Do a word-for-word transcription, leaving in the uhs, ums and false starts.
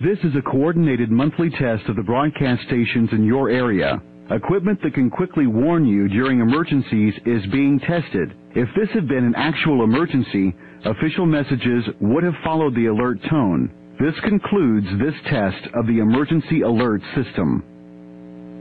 This is a coordinated monthly test of the broadcast stations in your area. Equipment that can quickly warn you during emergencies is being tested. If this had been an actual emergency, official messages would have followed the alert tone. This concludes this test of the emergency alert system.